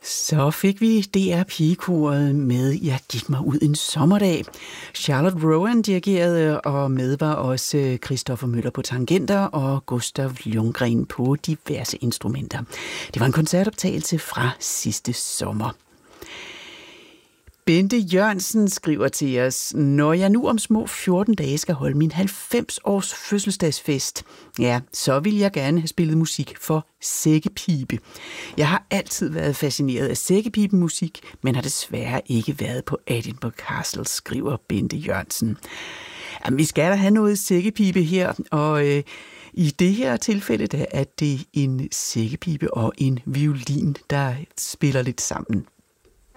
Så fik vi DR Pigekoret med Jeg gik mig ud en sommerdag. Charlotte Rowan dirigerede, og med var også Christopher Møller på tangenter og Gustav Ljunggren på diverse instrumenter. Det var en koncertoptagelse fra sidste sommer. Bente Jørgensen skriver til os: Når jeg nu om små 14 dage skal holde min 90-års fødselsdagsfest, ja, så vil jeg gerne have spillet musik for sækkepibe. Jeg har altid været fascineret af sækkepibemusik, men har desværre ikke været på Edinburgh Castle, skriver Bente Jørgensen. Jamen, vi skal da have noget sækkepibe her, og i det her tilfælde der er det en sækkepibe og en violin, der spiller lidt sammen.